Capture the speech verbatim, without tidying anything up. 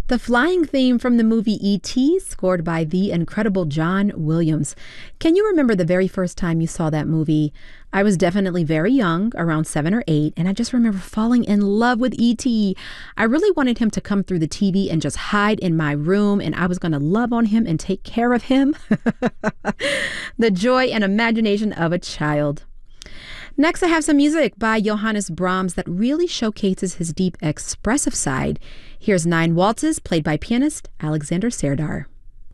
The flying theme from the movie E T, scored by the incredible John Williams. Can you remember the very first time you saw that movie? I was definitely very young, around seven or eight, and I just remember falling in love with E T. I really wanted him to come through the T V and just hide in my room, and I was going to love on him and take care of him. The joy and imagination of a child. Next, I have some music by Johannes Brahms that really showcases his deep, expressive side. Here's Nine Waltzes, played by pianist Alexander Serdar.